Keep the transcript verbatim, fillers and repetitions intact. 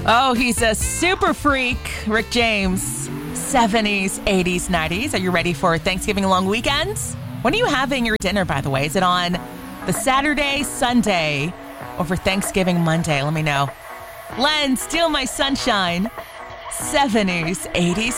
Oh, he's a super freak. Rick James. seventies, eighties, nineties. Are you ready for Thanksgiving long weekends? When are you having your dinner, by the way? Is it on the Saturday, Sunday, or for Thanksgiving Monday? Let me know. Len, Steal My Sunshine. seventies, eighties,